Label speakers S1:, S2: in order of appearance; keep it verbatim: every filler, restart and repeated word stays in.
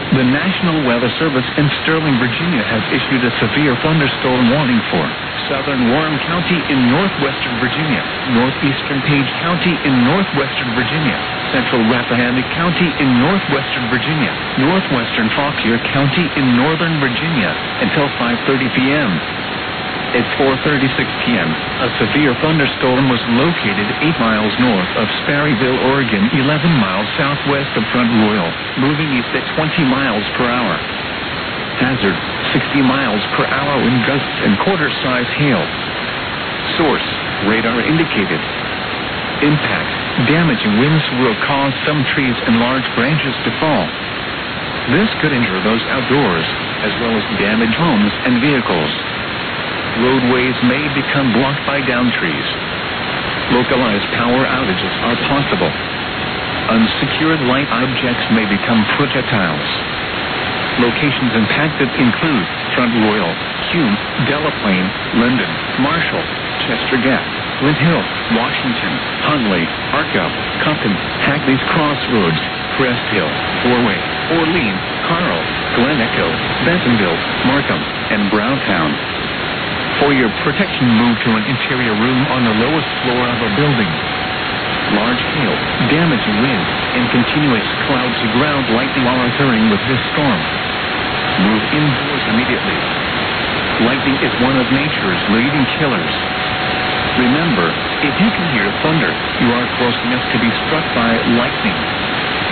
S1: The National Weather Service in Sterling, Virginia has issued a severe thunderstorm warning for southern Warren County in northwestern Virginia, northeastern Page County in northwestern Virginia, central Rappahannock County in northwestern Virginia, northwestern Fauquier County in northern Virginia until five thirty p m At four thirty-six p m, a severe thunderstorm was located eight miles north of Sperryville, Oregon, eleven miles southwest of Front Royal, moving east at twenty miles per hour. Hazard, sixty miles per hour in gusts and quarter-size hail. Source, radar indicated. Impact, damaging winds will cause some trees and large branches to fall. This could injure those outdoors, as well as damage homes and vehicles. Roadways may become blocked by downed trees. Localized power outages are possible. Unsecured light objects may become projectiles. Locations impacted include Front Royal, Hume, Delaplane, Linden, Marshall, Chester Gap, Flint Hill, Washington, Hunley, Arco, Compton, Hagley's Crossroads, Crest Hill, Four-Way, Orlean, Carl, Glen Echo, Bentonville, Markham, and Browntown. For your protection, move to an interior room on the lowest floor of a building. Large hail, damaging wind, and continuous cloud-to-ground lightning are occurring with this storm. Move indoors immediately. Lightning is one of nature's leading killers. Remember, if you can hear thunder, you are close enough to be struck by lightning.